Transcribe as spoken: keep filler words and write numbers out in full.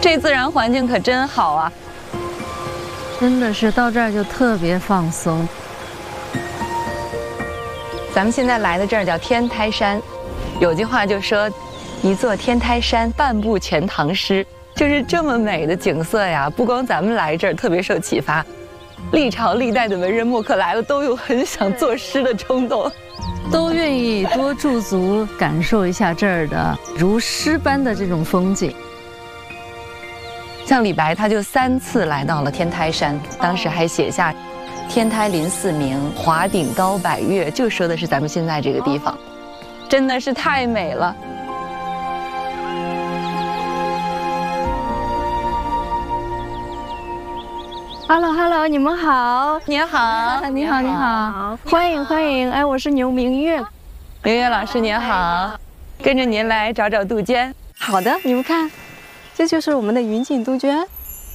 这自然环境可真好啊！ 真的是到这儿就特别放松。 咱们现在来的这儿叫天台山，有句话就说，一座天台山，半部全唐诗。就是这么美的景色呀，不光咱们来这儿特别受启发，历朝历代的文人墨客来了都有很想作诗的冲动， 都愿意多驻足感受一下这儿的如诗般的这种风景。 像李白，他就三次来到了天台山，当时还写下“天台临四明，华顶高百岳”，就说的是咱们现在这个地方，真的是太美了。 Hello Hello， 你们好， 您好， 你好，你好，欢迎欢迎，哎，我是牛明月， 明月老师您好，跟着您来找找杜鹃。 好的，你们看，这就是我们的云锦杜鹃。